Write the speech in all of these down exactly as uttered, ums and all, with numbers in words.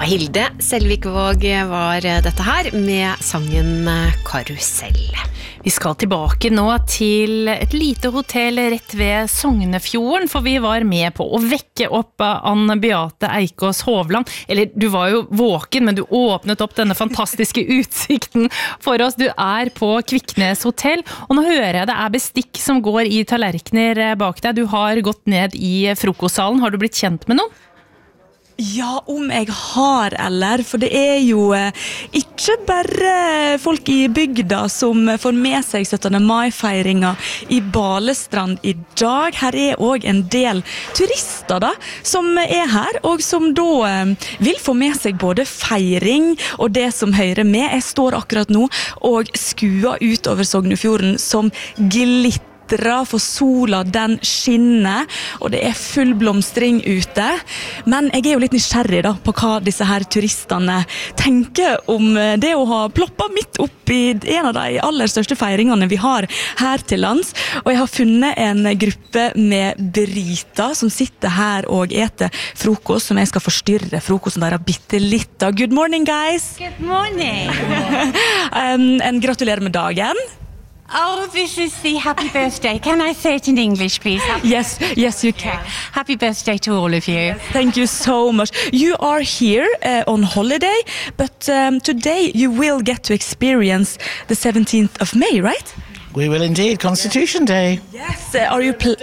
Hilde Selvikvåg var dette her med sangen Karusell. Vi skal tilbake nå til et lite hotell rett ved Sognefjorden, for vi var med på å vekke opp Anne Beate Eikås Hovland. Eller, du var jo våken, men du åpnet opp denne fantastiske utsikten for oss. Du er på Kviknes hotell, og nå hører jeg det er bestikk som går i tallerkener bak deg. Du har gått ned i frokostsalen. Har du blitt kjent med noen? Ja, om jeg har, eller, for det er jo eh, ikke bare folk i bygda som får med seg syttende mai-feiringa i Balestrand i dag. Her er også en del turister da, som er her, og som da eh, vil få med seg både feiring og det som hører med. Jeg står akkurat nå og skuer ut over Sognefjorden som glitter. For sola, den skinner, og det er full blomstring ute. Men jeg er jo litt nysgjerrig da, på hva disse her turistene tenker om det å ha ploppet midt opp i en av de aller største feiringene vi har her til lands. Og jeg har funnet en gruppe med briter som sitter her og eter frokost, som jeg skal forstyrre frokosten der bitte litt. Good morning, guys! Good morning! um, en gratulerer med dagen. Oh, this is the happy birthday. Can I say it in English, please? Happy yes, yes, you can. Happy birthday to all of you. Thank you so much. You are here uh, on holiday, but um, today you will get to experience the seventeenth of May, right? We will indeed, Constitution Day. Yes, uh, are you... Pl-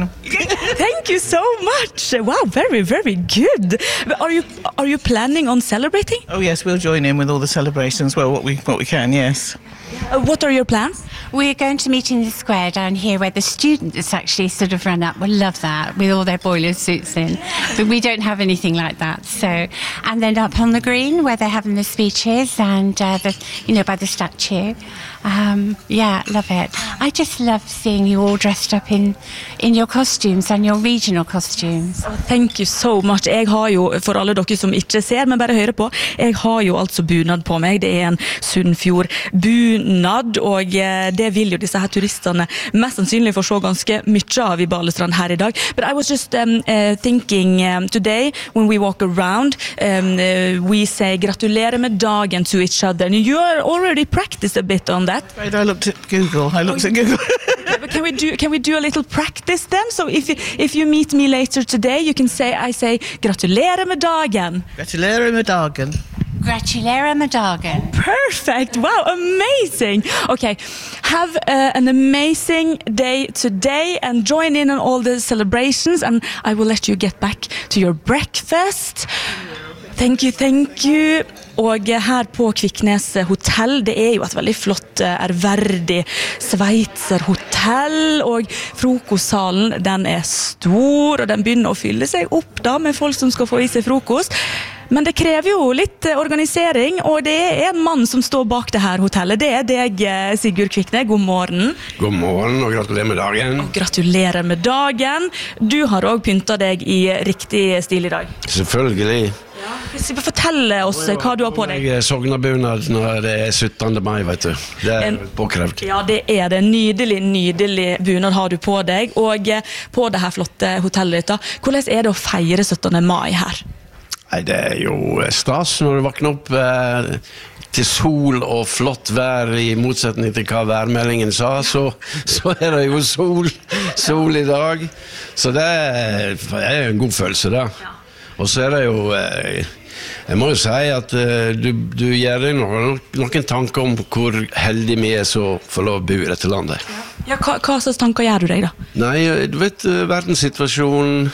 Thank you so much. Wow, very, very good. Are you are you planning on celebrating? Oh yes, we'll join in with all the celebrations, well, what we what we can, yes. Uh, what are your plans? We're going to meet in the square down here where the students actually sort of run up. We'll love that with all their boiler suits in. But we don't have anything like that. So, and then up on the green where they're having the speeches and, uh, the, you know, by the statue. Um, yeah, love it. I just love seeing you all dressed up in, in your costumes and your regional costumes. Oh, thank you so much. Jeg har jo, for alle dere som ikke ser, men bare hører på, jeg har jo altså bunad på meg. Det er en Sunnfjord bunad, og det vil jo disse her turistene mest sannsynlig få se ganske mye av i Balestrand her i dag. But I was just um, uh, thinking um, today, when we walk around, um, uh, we say gratulerer med dagen to each other. And you are already practiced a bit on that. Right, I looked at Google. I looked at Google. But can we do can we do a little practice then? So if you, if you meet me later today, you can say I say gratulerer med dagen. Gratulerer med dagen. Gratulera med dagen. Perfect. Wow, amazing. Okay, have uh, an amazing day today and join in on all the celebrations, and I will let you get back to your breakfast. Thank you, thank you. Og her på Kviknes hotell, det er jo et veldig flott, ærverdig Sveitser hotell, og frokostsalen, den er stor, og den begynner å fylle seg opp da med folk som skal få i seg frokost. Men det krever jo litt organisering, og det er en mann som står bak det her hotellet. Det er deg, Sigurd Kvikne. God morgen. God morgen, og gratulerer med dagen. Og gratulerer med dagen. Du har også pyntet deg i riktig stil i dag. Selvfølgelig. Ja. Fortell oss hva du har på deg. Jeg sognabunad når det er syttende mai, vet du. Det er en, påkrevd. Ja, det er det. Nydelig, nydelig bunad har du på deg. Og på det her flotte hotellet ditt, hvordan er det å feire syttende mai her? Nei, det er jo stas når du vakner opp eh, til sol og flott vær, i motsetning til hva værmeldingen sa, så, så er det jo sol, sol i dag. Så det er, det er en god følelse da. Og så er det jo, eh, jeg må jo si at eh, du, du gjør deg noen, noen tanker om hvor heldig vi er så for å bo i dette landet. Ja, hva, hva slags tanker gjør du deg da? Nei, du vet, verdenssituasjonen,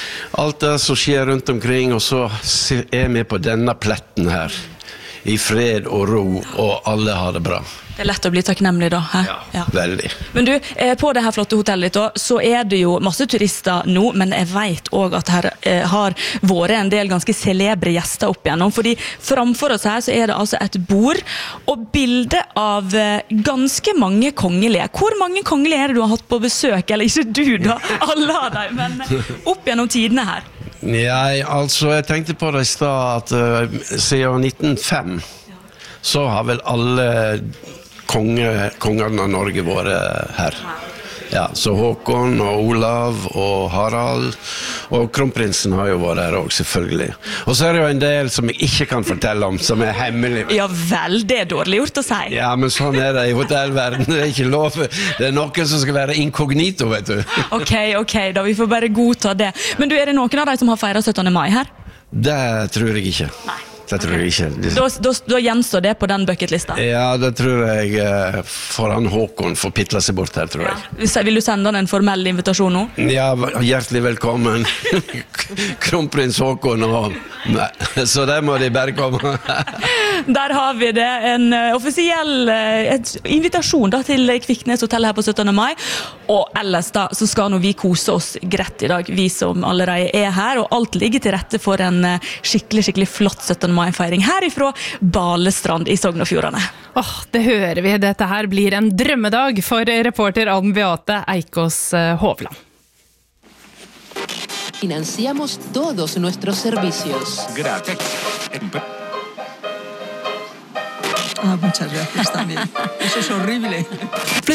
alt det som skjer rundt omkring, og så er vi på denne pletten her, i fred og ro, og alle har det bra. Det er lett å bli takknemlig da, hæ? Ja, ja, veldig. Men du, eh, på det her flotte hotellet ditt da, så er det jo masse turister nå, men jeg vet også at her eh, har vært en del ganske celebre gjester opp igjennom, fordi framfor oss her så er det altså et bord og bilde av eh, ganske mange kongelige. Hvor mange kongelige er det du har hatt på besøk? Eller ikke du da, alle av dem, men opp gjennom tidene her. Nei, altså, jeg tenkte på det i sted at uh, siden nitten null fem så har vel alle konge, kongene av Norge vært her. Ja, så Håkon og Olav og Harald og kronprinsen har jo vært her også, selvfølgelig. Og så er det jo en del som jeg ikke kan fortelle om, som er hemmelig. Ja vel, det er dårlig gjort å si. Ja, men sånn er det i hotellverden. Det er ikke lov. Det er noen som skal være inkognito, vet du. Ok, ok, da vi får bare godta det. Men du, er det noen av deg som har feiret syttende mai her? Det tror jeg ikke. Nei. Det tror jeg ikke. Da, da, da gjenstår det på den bucketlista? Ja, det tror jeg eh, for han Håkon får pitla seg bort her, tror jeg. Ja. Vil du sende han en formell invitasjon nå? Ja, hjertelig velkommen. Kronprins Håkon og... Nei, så der må de bare komme. Der har vi det, en uh, offisiell uh, invitasjon da, til Kviknes Hotel her på syttende mai. Og ellers da, så skal nå vi kose oss greit i dag, vi som allerede er her, og alt ligger til rette for en uh, skikkelig, skikkelig flott syttende mai-feiring herifra Balestrand i Sogn og Fjordane. Åh, oh, det hører vi. Dette her blir en drømmedag for reporter Ann Beate Eikås uh, Hovland. Financiamos todos nuestros servicios. Gracias. Ah, muchas gracias también. Eso es horrible.